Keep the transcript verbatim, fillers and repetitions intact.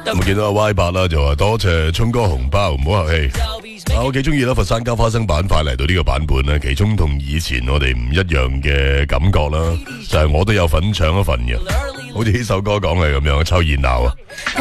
我見到阿 Y 八啦，就話多謝聰哥紅包，唔好客氣。啊，我幾中意啦，佛山加花生板塊嚟到呢個版本咧，其中同以前我哋唔一樣嘅感覺啦，就係、是、我都有份搶一份嘅，好似呢首歌講嘅咁樣，湊熱鬧啊！